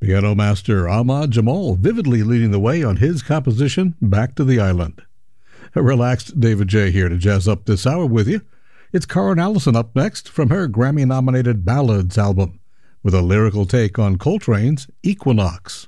Piano master Ahmad Jamal vividly leading the way on his composition Back to the Island. A relaxed David J. here to jazz up this hour with you. It's Karen Allison up next from her Grammy-nominated Ballads album with a lyrical take on Coltrane's Equinox.